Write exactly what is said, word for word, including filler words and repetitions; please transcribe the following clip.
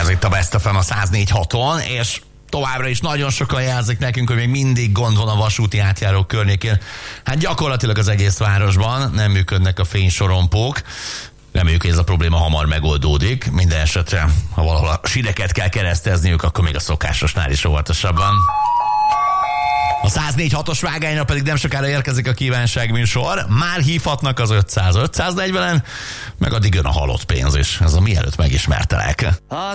Ez itt a Best ef em a száz négy haton, és továbbra is nagyon sokan jelzik nekünk, hogy még mindig gond van a vasúti átjárók környékén. Hát gyakorlatilag az egész városban nem működnek a fénysorompók. Reméljük, hogy ez a probléma hamar megoldódik. Minden esetre, ha valahol a sideket kell keresztezniük, akkor még a szokásosnál is óvatosabban. A száz négy hatos vágányra pedig nem sokára érkezik a kívánságműsor. Már hívhatnak az ötszáz ötszáznegyvenen, meg addig jön a halott pénz is. Ez a mielőtt megismertelek.